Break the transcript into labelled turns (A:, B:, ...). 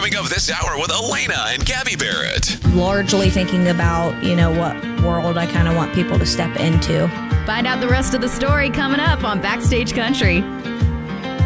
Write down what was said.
A: Coming up this hour with Elena and Gabby Barrett.
B: Largely thinking about, what world I kind of want people to step into.
C: Find out the rest of the story coming up on Backstage Country.